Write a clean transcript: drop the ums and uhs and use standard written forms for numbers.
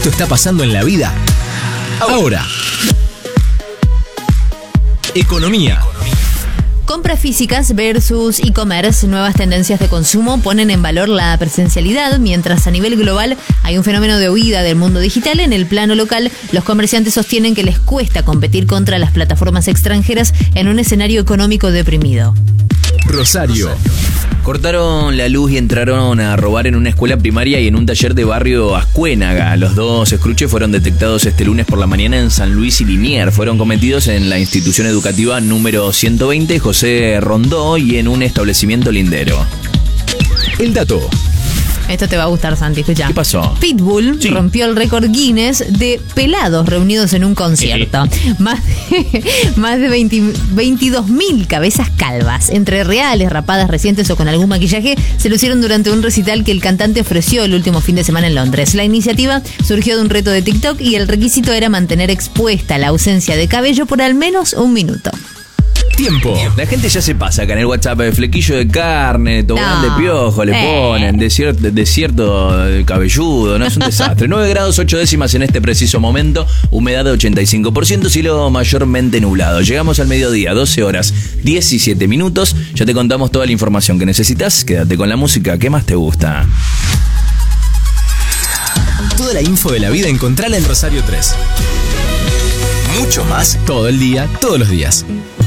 Esto está pasando en la vida ahora. Economía. Compras físicas versus e-commerce, nuevas tendencias de consumo ponen en valor la presencialidad, mientras a nivel global hay un fenómeno de huida del mundo digital. En el plano local, los comerciantes sostienen que les cuesta competir contra las plataformas extranjeras en un escenario económico deprimido. Rosario. Cortaron la luz y entraron a robar en una escuela primaria y en un taller de barrio Ascuénaga. Los dos escruches fueron detectados este lunes por la mañana en San Luis y Liniers. Fueron cometidos en la institución educativa número 120 José Rondó y en un establecimiento lindero. El dato. Esto te va a gustar, Santi, escucha. ¿Qué pasó? Pitbull rompió el récord Guinness de pelados reunidos en un concierto. Más de 22.000 cabezas calvas, entre reales, rapadas recientes o con algún maquillaje, se lucieron durante un recital que el cantante ofreció el último fin de semana en Londres. La iniciativa surgió de un reto de TikTok y el requisito era mantener expuesta la ausencia de cabello por al menos un minuto. Tiempo. La gente ya se pasa acá en el WhatsApp, flequillo de carne, tobogán de piojo, le ponen, desierto cabelludo, no es un desastre. 9 grados 8 décimas en este preciso momento, humedad de 85%, cielo mayormente nublado. Llegamos al mediodía, 12 horas 17 minutos, ya te contamos toda la información que necesitas, quédate con la música, ¿qué más te gusta? Toda la info de la vida encontrala en Rosario 3. Mucho más todo el día, todos los días.